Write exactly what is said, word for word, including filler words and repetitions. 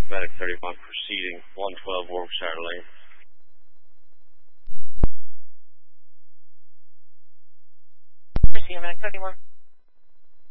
Medic thirty-one proceeding, one twelve Warwickshire Lane. Proceeding, Medic thirty-one.